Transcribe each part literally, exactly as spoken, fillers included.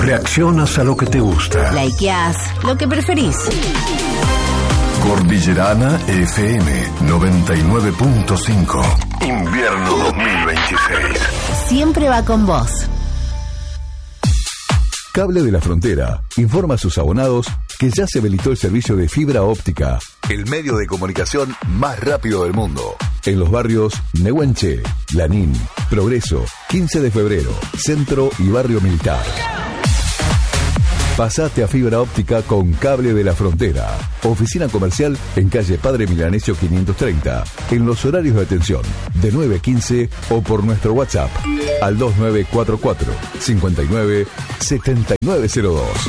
Reaccionas a lo que te gusta. Likeás lo que preferís. Cordillerana F M noventa y nueve punto cinco. Invierno dos mil veintiséis. Siempre va con vos. Cable de la Frontera informa a sus abonados que ya se habilitó el servicio de fibra óptica, el medio de comunicación más rápido del mundo. En los barrios Nehuenche, Lanín, Progreso, quince de febrero, Centro y Barrio Militar. Pasate a fibra óptica con Cable de la Frontera. Oficina comercial en calle Padre Milanesio quinientos treinta. En los horarios de atención de nueve a quince o por nuestro WhatsApp al dos nueve cuatro cuatro, cinco nueve, siete nueve cero dos.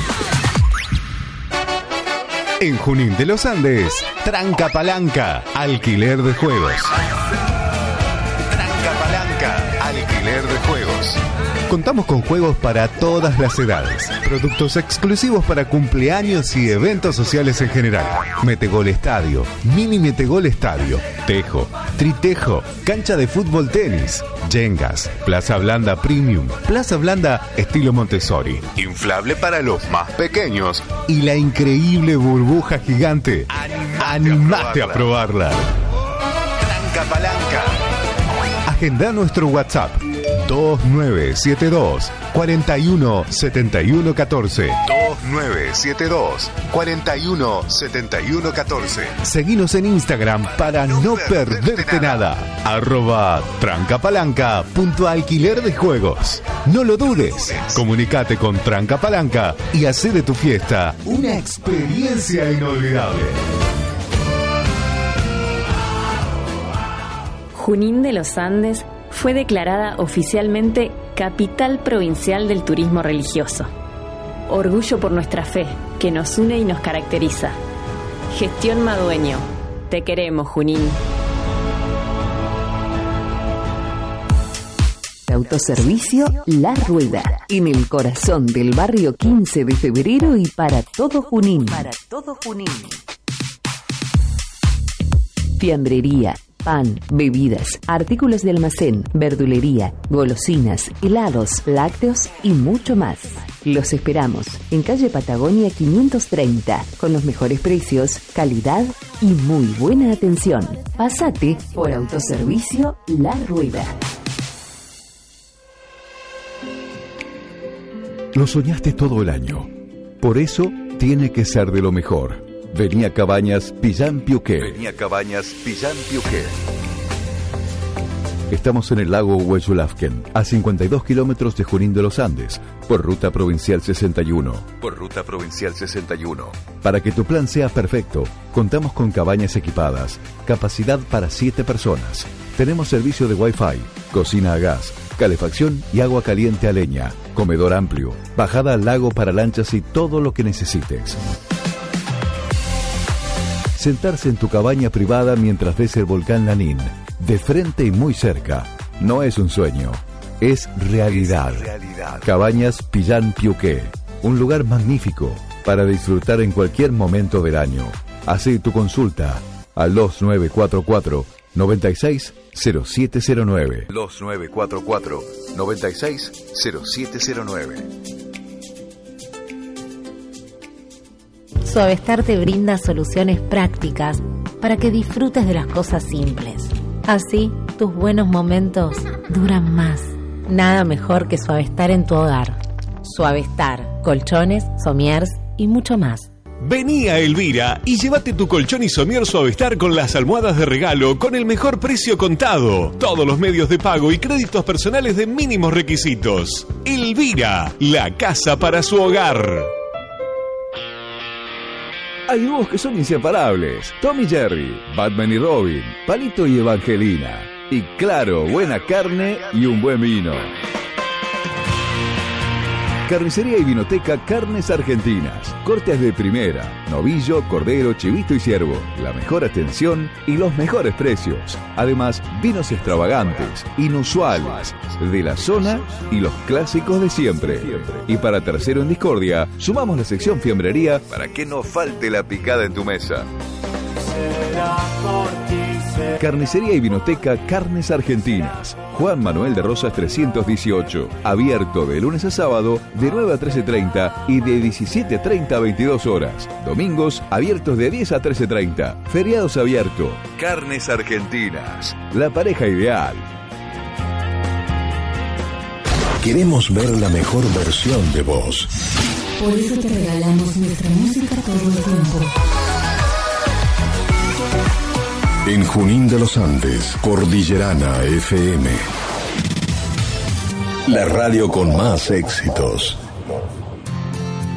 En Junín de los Andes, Tranca Palanca, alquiler de juegos. Tranca Palanca, alquiler de juegos. Contamos con juegos para todas las edades, productos exclusivos para cumpleaños y eventos sociales en general. Metegol Estadio, Mini Metegol Estadio, Tejo, Tritejo, cancha de fútbol tenis, Jengas, Plaza Blanda Premium, Plaza Blanda estilo Montessori, inflable para los más pequeños y la increíble burbuja gigante. Animate a probarla. Tranca Palanca. Agenda nuestro WhatsApp dos nueve siete dos, cuatro uno siete uno uno cuatro. dos nueve siete dos, cuatro uno siete uno uno cuatro. Seguinos en Instagram para no, no perderte nada. nada. Arroba trancapalanca punto alquiler de juegos. No lo dudes. Comunicate con Tranca Palanca y hacé de tu fiesta una experiencia inolvidable. Junín de los Andes fue declarada oficialmente Capital Provincial del Turismo Religioso. Orgullo por nuestra fe, que nos une y nos caracteriza. Gestión Madueño. Te queremos, Junín. Autoservicio La Rueda. En el corazón del barrio quince de febrero y para todo Junín. Para todo Junín. Fiambrería, pan, bebidas, artículos de almacén, verdulería, golosinas, helados, lácteos y mucho más. Los esperamos en calle Patagonia quinientos treinta, con los mejores precios, calidad y muy buena atención. Pásate por Autoservicio La Rueda. Lo soñaste todo el año. Por eso tiene que ser de lo mejor. Vení a Cabañas Pillán Piuqué. Vení a Cabañas Pillán Piuqué. Estamos en el lago Hueyulafken, a cincuenta y dos kilómetros de Junín de los Andes, por ruta provincial sesenta y uno. Por ruta provincial sesenta y uno. Para que tu plan sea perfecto, contamos con cabañas equipadas, capacidad para siete personas. Tenemos servicio de Wi-Fi, cocina a gas, calefacción y agua caliente a leña, comedor amplio, bajada al lago para lanchas y todo lo que necesites. Sentarse en tu cabaña privada mientras ves el volcán Lanín, de frente y muy cerca, no es un sueño, es realidad. Es realidad. Cabañas Pillán Piuqué, un lugar magnífico para disfrutar en cualquier momento del año. Hacé tu consulta al dos nueve cuatro cuatro, nueve seis cero siete cero nueve. dos nueve cuatro cuatro, nueve seis cero siete cero nueve. Suavestar te brinda soluciones prácticas para que disfrutes de las cosas simples. Así, tus buenos momentos duran más. Nada mejor que Suavestar en tu hogar. Suavestar, colchones, somiers y mucho más. Vení a Elvira y llévate tu colchón y somier Suavestar con las almohadas de regalo con el mejor precio contado. Todos los medios de pago y créditos personales de mínimos requisitos. Elvira, la casa para su hogar. Hay dúos que son inseparables. Tom y Jerry, Batman y Robin, Palito y Evangelina. Y claro, buena carne y un buen vino. Carnicería y vinoteca Carnes Argentinas. Cortes de primera, novillo, cordero, chivito y ciervo. La mejor atención y los mejores precios. Además, vinos extravagantes, inusuales, de la zona y los clásicos de siempre. Y para Tercero en Discordia, sumamos la sección fiambrería para que no falte la picada en tu mesa. Será por ti. Carnicería y vinoteca Carnes Argentinas. Juan Manuel de Rosas trescientos dieciocho. Abierto de lunes a sábado de nueve a trece treinta y de diecisiete treinta a veintidós horas. Domingos abiertos de diez a trece treinta. Feriados abiertos. Carnes Argentinas. La pareja ideal. Queremos ver la mejor versión de vos. Por eso te regalamos nuestra música todo el tiempo. En Junín de los Andes, Cordillerana F M. La radio con más éxitos.